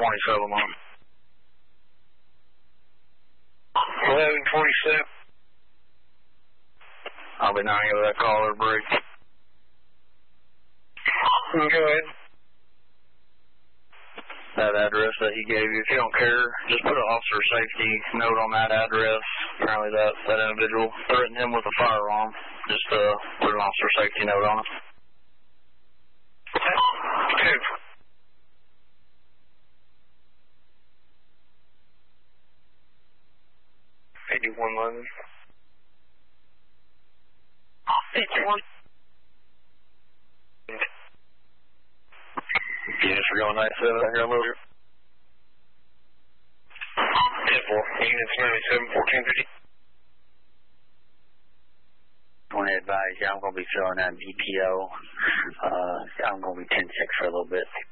27 on. 1147. I'll be 90 over that caller bridge. Go ahead. That address that he gave you, if you don't care, just put an officer safety note on that address. Apparently that individual threatened him with a firearm. Just put an officer safety note on it. Okay. $8111. 51. Units are going 97 out here, Logan. 10-4. Units 97, 1450. I want to advise you, I'm going to be filling out BPO. I'm going to be 10-6 for a little bit.